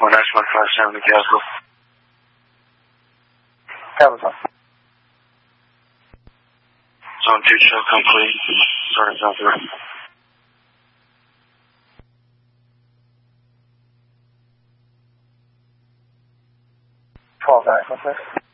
1957 Castle. Capital. Zone 2 show complete. Starting zone 3. 12 9, what's this?